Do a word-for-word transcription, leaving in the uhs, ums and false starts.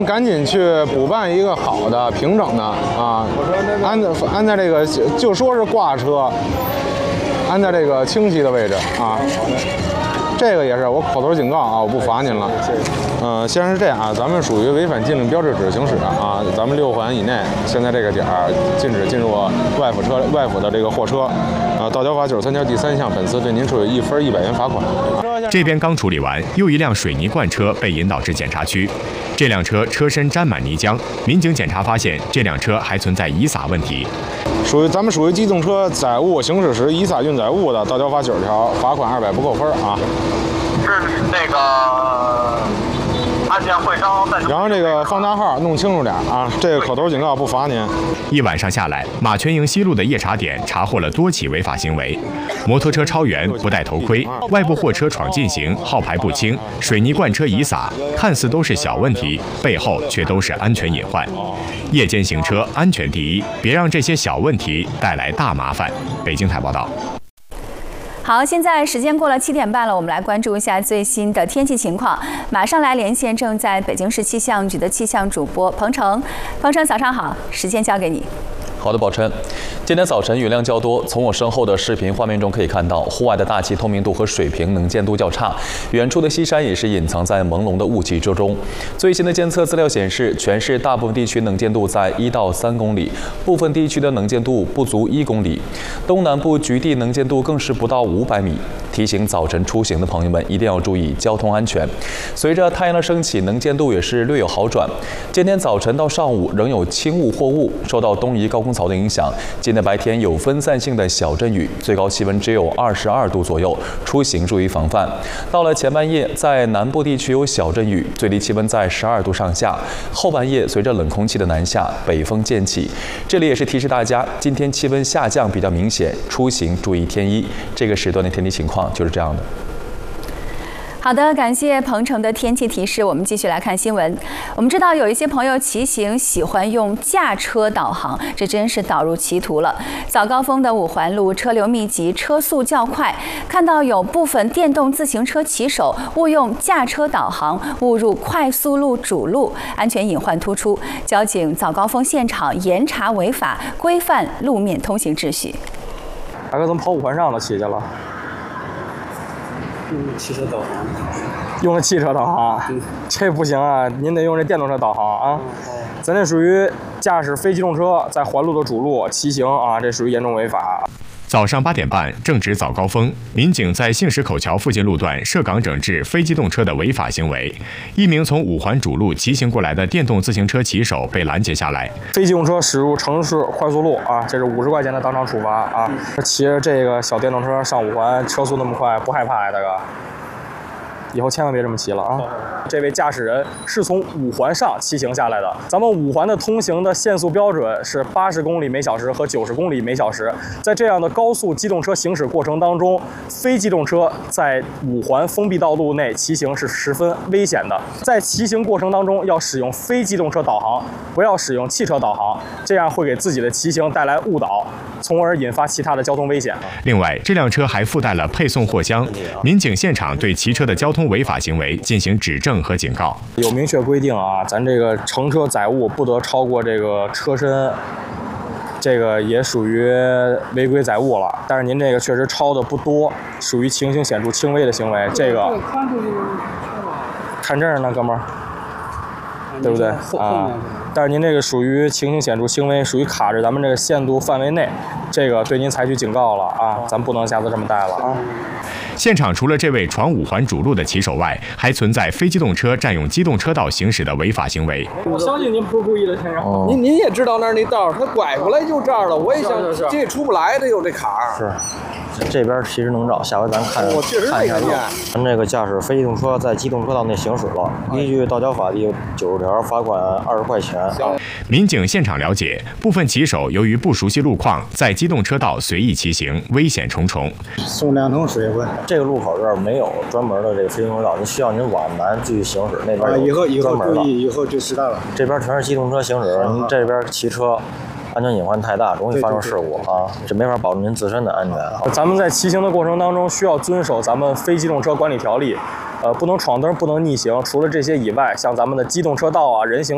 赶紧去补办一个好的、平整的啊，安在安在这个就说是挂车，安在这个清晰的位置啊。这个也是我口头警告啊，我不罚您了。嗯、呃，先是这样啊，咱们属于违反禁令标志纸行驶啊，咱们六环以内，现在这个点儿禁止进入外府车外府的这个货车。啊，道交法九十三条第三项，本次对您处以一分一百元罚款。 这边刚处理完，又一辆水泥罐车被引导至检查区。这辆车车身沾满泥浆，民警检查发现这辆车还存在遗撒问题。 属于咱们属于机动车载物行驶时遗撒运载物的，道交法九十条，罚款二百，不扣分啊。 是那个案件会商， 然后这个放大号弄清楚点啊，这个口头警告不罚您。 一晚上下来，马泉营西路的夜查点查获了多起违法行为：摩托车超员、不戴头盔、外部货车闯进行、号牌不清、水泥罐车遗撒，看似都是小问题，背后却都是安全隐患。夜间行车，安全第一，别让这些小问题带来大麻烦。北京台报道。 好，现在时间过了七点半了，我们来关注一下最新的天气情况。马上来连线正在北京市气象局的气象主播彭程。彭程，早上好，时间交给你。 好的，宝琛，今天早晨雨量较多，从我身后的视频画面中可以看到，户外的大气透明度和水平能见度较差，远处的西山也是隐藏在朦胧的雾气之中。最新的监测资料显示，全市大部分地区能见度在一到三公里，部分地区的能见度不足一公里，东南部局地能见度更是不到五百米。提醒早晨出行的朋友们一定要注意交通安全。随着太阳的升起，能见度也是略有好转。今天早晨到上午仍有轻雾或雾，受到东移高空槽的影响，今天白天有分散性的小阵雨，最高气温只有二十二度左右，出行注意防范。到了前半夜，在南部地区有小阵雨，最低气温在十二度上下。后半夜随着冷空气的南下，北风渐起。这里也是提示大家，今天气温下降比较明显，出行注意添衣。这个时段的天气情况就是这样的。 好的，感谢彭程的天气提示。我们继续来看新闻。我们知道有一些朋友骑行喜欢用驾车导航，这真是导入歧途了。早高峰的五环路车流密集，车速较快，看到有部分电动自行车骑手误用驾车导航，误入快速路主路，安全隐患突出。交警早高峰现场严查违法，规范路面通行秩序。 大哥，怎么跑五环上了骑去了？ 用汽车导航， 用了汽车导航，这不行啊！您得用这电动车导航啊。咱这属于驾驶非机动车在环路的主路骑行啊，这属于严重违法。 早上八点半，正值早高峰，民警在杏石口桥附近路段设岗整治非机动车的违法行为。一名从五环主路骑行过来的电动自行车骑手被拦截下来。 非机动车驶入城市快速路啊，这是五十块钱的当场处罚啊！骑着这个小电动车上五环，车速那么快，不害怕呀，大哥？以后千万别这么骑了啊！这位驾驶人是从五环上骑行下来的。咱们五环的通行的限速标准是八十公里每小时和九十公里每小时。在这样的高速机动车行驶过程当中，非机动车在五环封闭道路内骑行是十分危险的。在骑行过程当中，要使用非机动车导航，不要使用汽车导航，这样会给自己的骑行带来误导，从而引发其他的交通危险。 另外，这辆车还附带了配送货箱。民警现场对骑车的交通违法行为进行指正和警告。 有明确规定啊，咱这个乘车载物不得超过这个车身，这个也属于违规载物了。但是您这个确实超的不多，属于情形显著轻微的行为。这个看这儿呢，哥们儿，对不对啊？但是您这个属于情形显著轻微，属于卡着咱们这个限度范围内，这个对您采取警告了啊，咱不能下次这么带了啊。 现场除了这位闯五环主路的骑手外，还存在非机动车占用机动车道行驶的违法行为。 我相信您不是故意的，先生。 哦、您您也知道那儿那道，他拐过来就这儿了，我也想这也出不来的，有这坎儿。 是。这边其实能找，下回咱看我确实看一下路。 见咱这个驾驶非机动车在机动车道内行驶了，依据道交法第九十条，罚款二十块钱。 民警现场了解，部分骑手由于不熟悉路况，在机动车道随意骑行，危险重重。 送两桶水吧。这个路口这儿没有专门的这个非机动车道，您需要您往南继续行驶，那边有以后以后专门的。 以后就知道了。 这边全是机动车行驶，您这边骑车。安全隐患太大，容易发生事故啊！这没法保证您自身的安全。 咱们在骑行的过程当中，需要遵守咱们非机动车管理条例，呃，不能闯灯，不能逆行。除了这些以外，像咱们的机动车道啊、人行。